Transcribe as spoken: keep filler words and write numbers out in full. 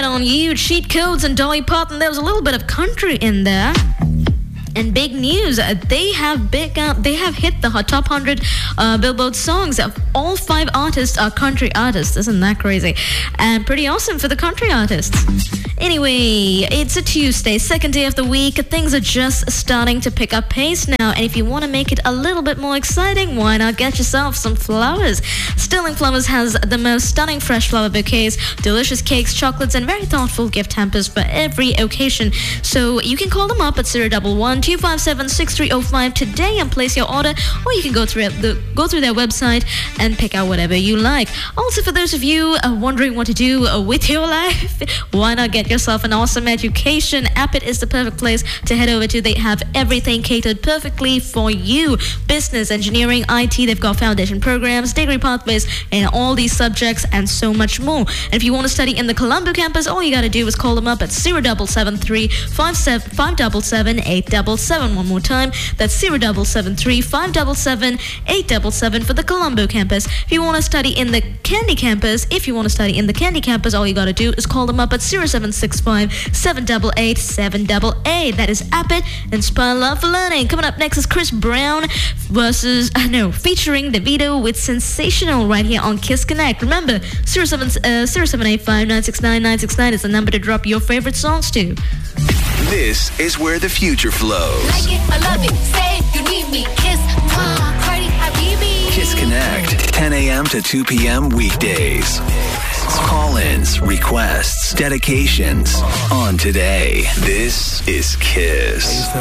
that on you. Cheat Codes and Dolly Parton. There was a little bit of country in there. And big news, uh, they have big, uh, they have hit the hot top one hundred uh, Billboard songs. Uh, all five artists are country artists. Isn't that crazy? And pretty awesome for the country artists. Anyway, it's a Tuesday, second day of the week. Things are just starting to pick up pace now. And if you want to make it a little bit more exciting, why not get yourself some flowers? Sterling Flowers has the most stunning fresh flower bouquets, delicious cakes, chocolates, and very thoughtful gift hampers for every occasion. So you can call them up at zero one one, two five seven, six three zero five today and place your order, or you can go through the go through their website and pick out whatever you like. Also, for those of you uh, wondering what to do uh, with your life, why not get yourself an awesome education? Appit is the perfect place to head over to. They have everything catered perfectly for you. Business, engineering, I T, they've got foundation programs, degree pathways, and all these subjects and so much more. And if you want to study in the Colombo campus, all you got to do is call them up at zero seven seven three, five seven seven, eight seven seven. One more time, that's zero seven seven three, five seven seven, eight seven seven for the Colombo campus. If you want to study in the Candy campus, if you want to study in the Candy campus, all you got to do is call them up at zero seven six five, seven eight eight, seven eight eight. That is Appit, Inspire Love for Learning. Coming up next is Chris Brown versus, uh, no, featuring Davido with Sensational right here on Kiss Connect. Remember, zero seven eight five, nine six nine, nine six nine is the number to drop your favorite songs to. This is where the future flows. Like it, I love it. Say you need me. Kiss, ma, Cardi, Habibi. Kiss Connect, ten a.m. to two p.m. weekdays. Call-ins, requests, dedications on today. This is Kiss.